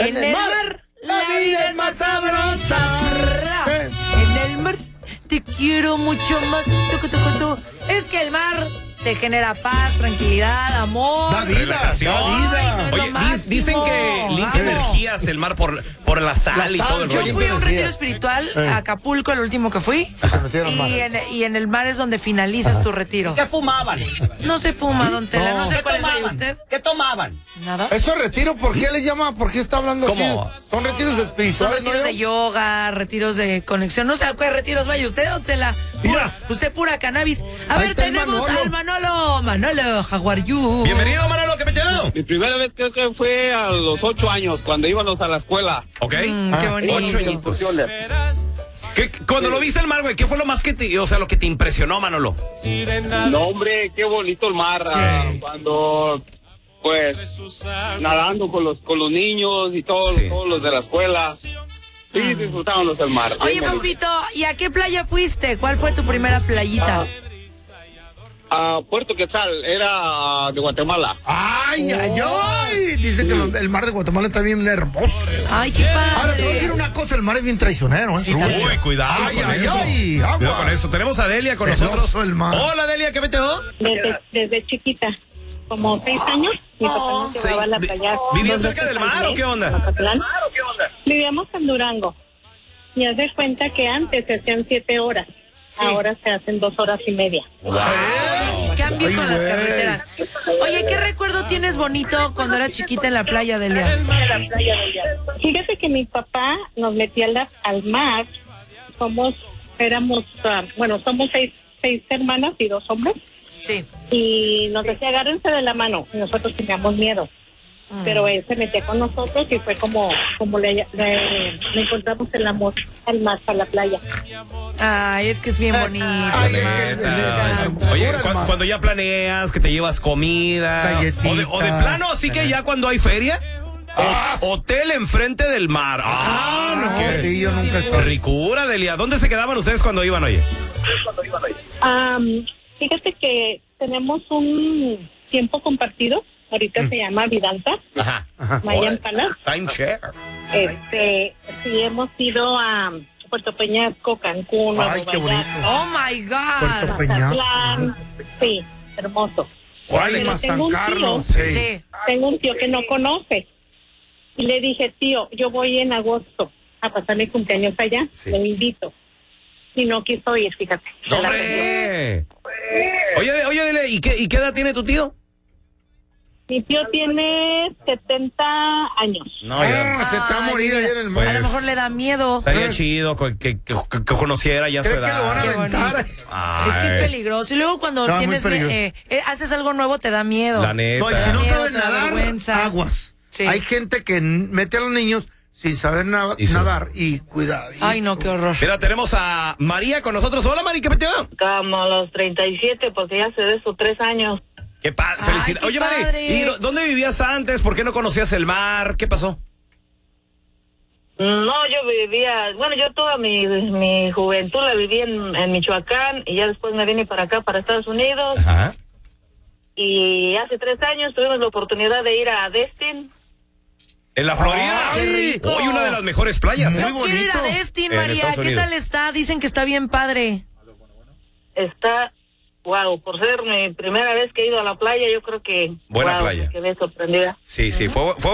En el mar, la vida es más sabrosa. En el mar, te quiero mucho más. Es que el mar te genera paz, tranquilidad, amor, relajación. Ay, Oye, dicen que limpia energías el mar por la sal y todo el rollo. Yo fui a un retiro espiritual a Acapulco, el último que fui. Y en el mar es donde finalizas tu retiro. ¿Qué fumaban? No se fuma, don Tela. No sé cuál es de usted. ¿Qué tomaban? Nada. ¿Eso retiro? ¿Por qué les llama? ¿Por qué está hablando ¿Cómo? así? Son retiros Son espirituales, retiros de yoga, retiros de conexión. No sé a qué retiros vaya usted, don Tela. Mira. Usted pura cannabis. A Ahí ver, está el tenemos Manolo. al Manolo. Manolo, how are you? Bienvenido, Manolo, ¿qué peteo? Mi primera vez creo que fue a los 8 años, cuando íbamos a la escuela. Ok. Qué bonito. 8 añitos. Cuando lo viste el mar, güey, ¿qué fue lo más que te, lo que te impresionó, Manolo? No, hombre, qué bonito el mar. Sí. Cuando, pues, nadando con los niños y todos los de la escuela. Sí, disfrutábamos del mar. Oye, Bien, Pampito, ¿y a qué playa fuiste? ¿Cuál fue tu primera playita? a Puerto Quetzal, era de Guatemala. ¡Ay, ay, ay! Dice que el mar de Guatemala está bien hermoso. ¡Ay, qué padre! Ahora, te voy a decir una cosa, el mar es bien traicionero, ¿eh? Sí, también. Uy, cuidado Ay, con ay, eso. ay, agua. Cuidado con eso. Tenemos a Delia con Celoso nosotros. el mar. Hola, Delia, ¿qué peteo? Desde chiquita, como 6 años, mi papá nos llevaba a la playa. ¿Vivías 2 cerca veces del mar al o mes, qué onda? en Mazatlán. Vivíamos en Durango. Y haz de cuenta que antes se hacían 7 horas. Sí. Ahora se hacen 2 horas y media. Ay, cambio Ay, con las güey. carreteras. Oye, ¿qué recuerdo tienes bonito cuando era chiquita en la playa, Delia? Fíjate que mi papá nos metía al mar. Somos 6 hermanas y 2 hombres. Sí. Y nos decía, agárrense de la mano. Y nosotros teníamos miedo. Pero él se metía con nosotros y fue como le encontramos el amor al mar, a la playa. Ay, es que es bien bonito. Ay, es que Neta. Oye, cuando ya planeas que te llevas comida Galletitas. o de plano, así que ya cuando hay feria, hotel enfrente del mar. No, qué sí, yo nunca estoy. ricura, Delia. ¿Dónde se quedaban ustedes cuando iban, oye? Fíjate que tenemos un tiempo compartido. Ahorita se llama Vidanta, Ajá. Mayan Palace. Timeshare. Sí, hemos ido a Puerto Peñasco, Cancún, Ay, qué bonito. Oh my Puerto God. Peñasco. Mazatlán. Sí, hermoso. Órale, Pero más tengo San un Carlos. tío. Sí. Sí. Tengo un tío que no conoce. Y le dije, tío, yo voy en agosto a pasar mi cumpleaños allá. Sí. Le invito. Y no quiso ir, fíjate. ¡No, hombre! Oye, Delia, ¿y qué edad tiene tu tío? Mi tío tiene 70 años. No, Se está Ay, morido ahí mira, en el A mar. lo mejor le da miedo. Estaría chido que conociera ya su ¿Cree que lo van a edad. Qué bonito. aventar? Es que es peligroso. Y luego cuando No, es muy tienes peligroso. haces algo nuevo te da miedo. La neta. No, y si no Miedo, saben te da nadar, vergüenza. aguas. Sí. Hay gente que mete a los niños sin saber Y sí. nadar y cuidado. Ay, no, qué horror. Mira, tenemos a María con nosotros. Hola, María, ¿qué peteo? Como a los 37, porque ya hace de esos 3 años. Qué padre, Ay, felicidades. qué Oye, María, padre. ¿y dónde vivías antes? ¿Por qué no conocías el mar? ¿Qué pasó? No, yo vivía, bueno, yo toda mi juventud la viví en Michoacán y ya después me vine para acá, para Estados Unidos. Ajá. Y hace 3 años tuvimos la oportunidad de ir a Destin. ¿En la Florida? Qué rico. Hoy una de las mejores playas. Muy Yo quiero ir a bonito. Destin, En María. Estados ¿Qué Unidos. tal está? Dicen que está bien padre. Está, wow, por ser mi primera vez que he ido a la playa, yo creo que... Buena wow, playa. me quedé sorprendida. Sí, fue